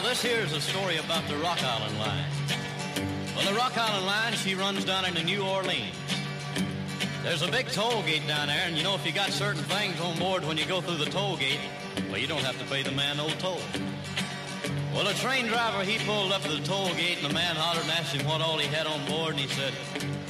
Well, this here is a story about the Rock Island Line. Well, the Rock Island Line, she runs down into New Orleans. There's a big toll gate down there, and you know, if you got certain things on board when you go through the toll gate, well, you don't have to pay the man no toll. Well, the train driver, he pulled up to the toll gate, and the man hollered and asked him what all he had on board, and he said,